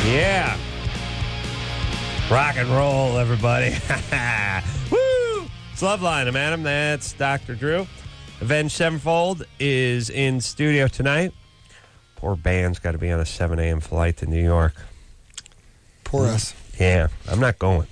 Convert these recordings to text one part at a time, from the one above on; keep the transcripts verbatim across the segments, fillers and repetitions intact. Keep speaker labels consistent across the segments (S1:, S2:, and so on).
S1: Yeah. Rock and roll, everybody. Woo! It's Loveline. I'm Adam. That's Doctor Drew. Avenged Sevenfold is in studio tonight. Poor band's got to be on a seven a.m. flight to New York.
S2: Poor us.
S1: Yeah, I'm not going.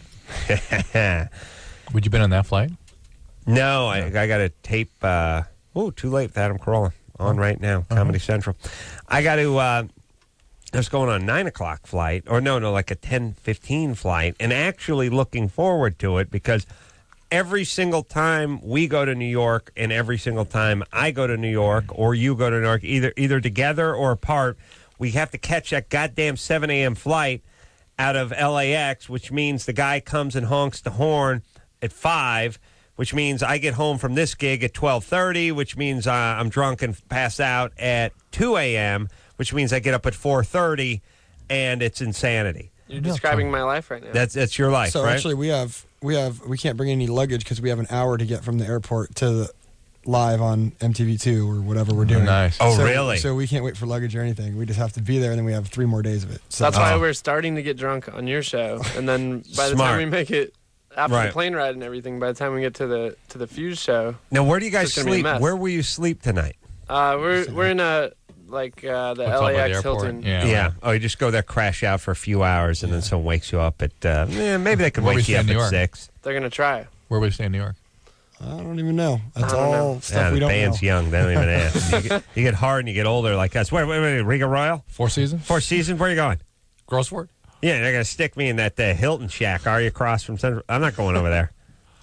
S3: Would you been on that flight?
S1: No, I, I got to tape. Uh, oh, too late with Adam Carolla on right now, uh-huh. Comedy Central. I got to. Uh, I was going on a nine o'clock flight, or no, no, like a ten fifteen flight, and actually looking forward to it because every single time we go to New York, and every single time I go to New York, or you go to New York, either either together or apart, we have to catch that goddamn seven a.m. flight out of L A X, which means the guy comes and honks the horn at five, which means I get home from this gig at twelve thirty, which means uh, I'm drunk and pass out at two a.m., which means I get up at four thirty, and it's insanity.
S4: You're describing my life right now.
S1: That's that's your life,
S2: So
S1: right?
S2: actually, we have we have we can't bring any luggage because we have an hour to get from the airport to the live on M T V two or whatever we're doing.
S3: Oh, nice.
S1: Oh,
S2: So-
S1: really?
S2: So we can't wait for luggage or anything. We just have to be there, and then we have three more days of it. So
S4: That's why
S1: Oh.
S4: we're starting to get drunk on your show, and then by the
S1: Smart.
S4: time we make it after
S1: Right.
S4: the plane ride and everything, by the time we get to the to the Fuse show,
S1: Now, where do you guys
S4: It's gonna be a
S1: sleep?
S4: mess.
S1: Where will you sleep tonight?
S4: uh, we're we're in a like uh, the
S3: Hotel by the
S4: L A X
S3: airport.
S4: Hilton.
S3: Yeah.
S1: Yeah. Oh, you just go there, crash out for a few hours, and then someone wakes you up at. Uh, eh, maybe they can
S3: Where we
S1: wake you
S3: stay
S1: up
S3: in
S1: at
S3: New York?
S1: six.
S4: They're gonna try.
S3: Where would you stay in New York?
S2: I don't even know. That's
S4: I don't
S2: all
S4: know.
S2: stuff
S1: Yeah,
S2: we
S1: the
S2: don't
S1: band's
S2: know.
S1: young. They don't even ask. You get, you get hard and you get older like us. Wait, wait, wait. Riga Royal?
S3: Four Seasons?
S1: Four Seasons? Where are you going?
S3: Grossford?
S1: Yeah, they're going to stick me in that uh, Hilton shack. Are you across from Central? I'm not going over there.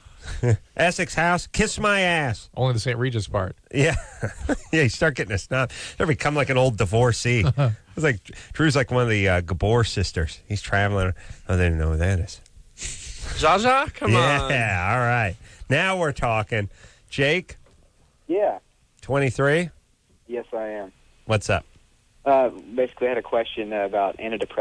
S1: Essex House? Kiss my ass.
S3: Only the Saint Regis part.
S1: Yeah. Yeah, you start getting a snob. You become like an old divorcee. It's like Drew's like one of the uh, Gabor sisters. He's traveling. Oh, they didn't know who that is.
S4: Jaja, come
S1: yeah,
S4: on.
S1: all right. Now we're talking. Jake,
S5: Yeah.
S1: twenty-three.
S5: Yes, I am.
S1: What's up?
S5: Uh, basically, I had a question uh, about antidepressants.